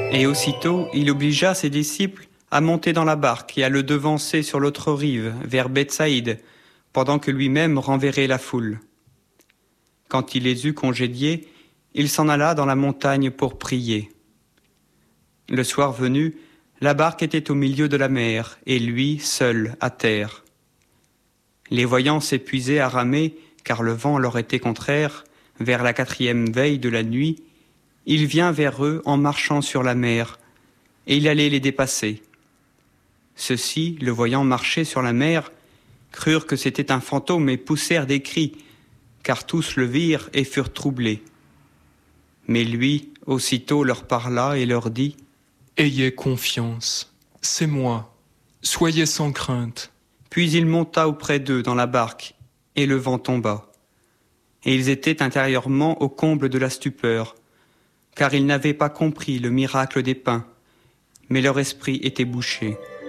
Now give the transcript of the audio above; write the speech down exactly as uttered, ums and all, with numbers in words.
Et aussitôt, il obligea ses disciples à monter dans la barque et à le devancer sur l'autre rive, vers Bethsaïde, pendant que lui-même renverrait la foule. Quand il les eut congédiés, il s'en alla dans la montagne pour prier. Le soir venu, la barque était au milieu de la mer, et lui, seul, à terre. Les voyants s'épuisaient à ramer, car le vent leur était contraire, vers la quatrième veille de la nuit, il vient vers eux en marchant sur la mer, et il allait les dépasser. Ceux-ci, le voyant marcher sur la mer, crurent que c'était un fantôme et poussèrent des cris, car tous le virent et furent troublés. Mais lui, aussitôt, leur parla et leur dit : « Ayez confiance, c'est moi, soyez sans crainte. » Puis il monta auprès d'eux dans la barque, et le vent tomba. Et ils étaient intérieurement au comble de la stupeur, car ils n'avaient pas compris le miracle des pains, mais leur esprit était bouché.